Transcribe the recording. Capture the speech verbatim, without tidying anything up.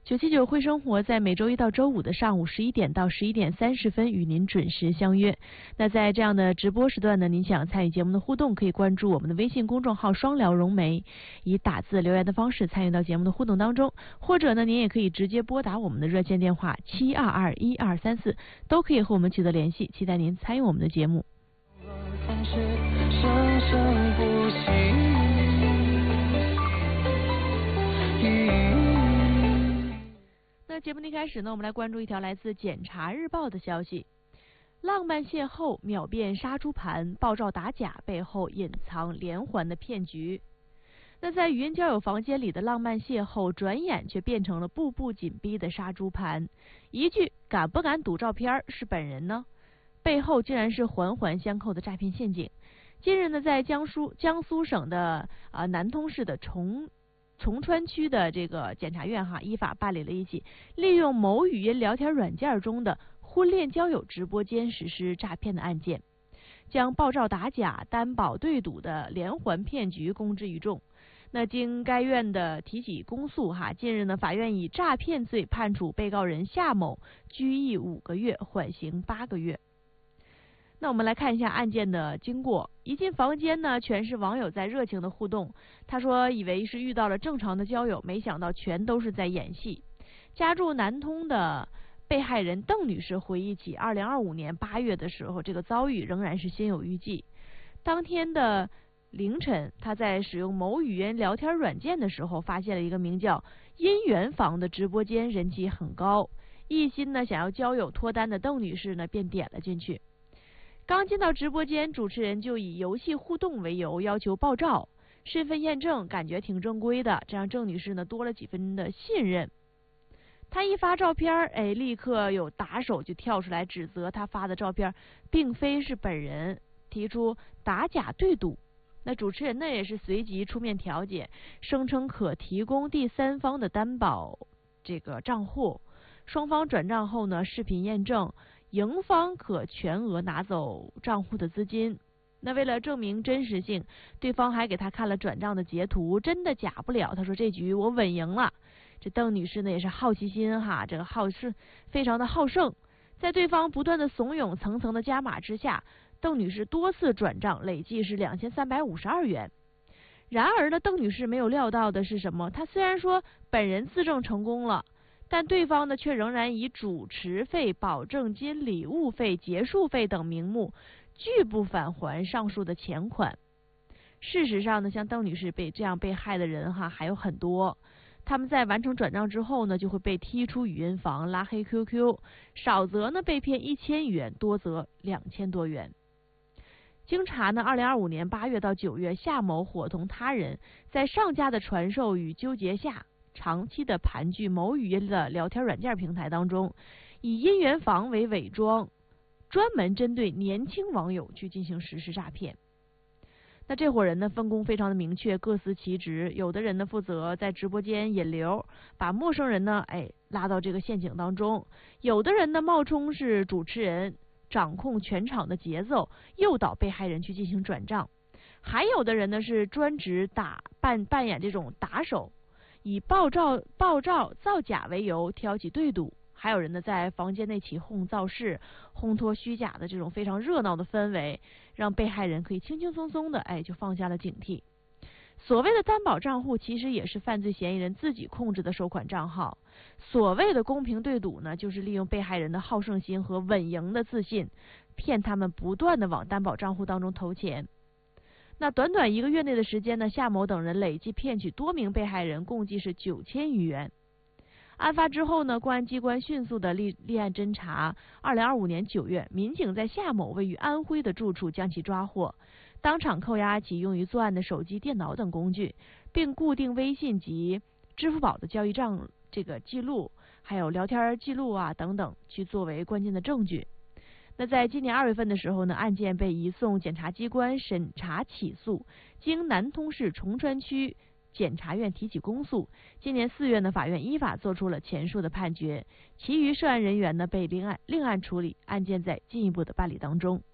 九七九会生活在每周一到周五的上午十一点到十一点三十分与您准时相约。那在这样的直播时段呢，您想参与节目的互动，可以关注我们的微信公众号双聊融媒，以打字留言的方式参与到节目的互动当中，或者呢，您也可以直接拨打我们的热线电话七二二一二三四，都可以和我们取得联系。期待您参与我们的节目。生生不息。那节目的一开始呢，我们来关注一条来自《检察日报》的消息：浪漫邂逅秒变杀猪盘，爆照打假背后隐藏连环的骗局。那在语音交友房间里的浪漫邂逅，转眼却变成了步步紧逼的杀猪盘。一句敢不敢赌照片是本人呢？背后竟然是环环相扣的诈骗陷阱。近日呢，在江苏江苏省的啊、呃、南通市的崇崇川区的这个检察院哈，依法办理了一起利用某语音聊天软件中的婚恋交友直播间实施诈骗的案件，将爆照打假、担保对赌的连环骗局公之于众。那经该院的提起公诉哈，近日呢，法院以诈骗罪判处被告人夏某拘役五个月，缓刑八个月。那我们来看一下案件的经过。一进房间呢，全是网友在热情的互动。他说以为是遇到了正常的交友，没想到全都是在演戏。家住南通的被害人邓女士回忆起二零二五年八月的时候，这个遭遇仍然是心有余悸。当天的凌晨，她在使用某语音聊天软件的时候，发现了一个名叫姻缘房的直播间，人气很高。一心呢想要交友脱单的邓女士呢，便点了进去。刚进到直播间，主持人就以游戏互动为由要求爆照、身份验证，感觉挺正规的，这让郑女士呢多了几分的信任。她一发照片，哎，立刻有打手就跳出来指责她发的照片并非是本人，提出打假对赌。那主持人呢也是随即出面调解，声称可提供第三方的担保这个账户，双方转账后呢，视频验证。赢方可全额拿走账户的资金。那为了证明真实性，对方还给他看了转账的截图，真的假不了。他说这局我稳赢了。这邓女士呢也是好奇心哈，这个好是非常的好胜，在对方不断的怂恿、层层的加码之下，邓女士多次转账，累计是两千三百五十二元。然而呢，邓女士没有料到的是什么？她虽然说本人自证成功了，但对方呢，却仍然以主持费、保证金、礼物费、结束费等名目，拒不返还上述的钱款。事实上呢，像邓女士被这样被害的人哈还有很多，他们在完成转账之后呢，就会被踢出语音房、拉黑 Q Q， 少则呢被骗一千元，多则两千多元。经查呢，二零二五年八月到九月，夏某伙同他人在上家的传授与纠结下，长期的盘踞某语音的聊天软件平台当中，以姻缘房为伪装，专门针对年轻网友去进行实施诈骗。那这伙人呢分工非常的明确，各司其职。有的人呢负责在直播间引流，把陌生人呢哎拉到这个陷阱当中；有的人呢冒充是主持人，掌控全场的节奏，诱导被害人去进行转账；还有的人呢是专职打扮扮演这种打手，以爆照、爆照、造假为由挑起对赌；还有人呢在房间内起哄造势，烘托虚假的这种非常热闹的氛围，让被害人可以轻轻松松的哎就放下了警惕。所谓的担保账户其实也是犯罪嫌疑人自己控制的收款账号。所谓的公平对赌呢，就是利用被害人的好胜心和稳赢的自信，骗他们不断的往担保账户当中投钱。那短短一个月内的时间呢，夏某等人累计骗取多名被害人，共计是九千余元。案发之后呢，公安机关迅速的立立案侦查。二零二五年九月，民警在夏某位于安徽的住处将其抓获，当场扣押其用于作案的手机、电脑等工具，并固定微信及支付宝的交易账这个记录，还有聊天记录啊等等，去作为关键的证据。那在今年二月份的时候呢，案件被移送检察机关审查起诉，经南通市崇川区检察院提起公诉。今年四月呢，法院依法作出了前述的判决，其余涉案人员呢被另案另案处理，案件在进一步的办理当中。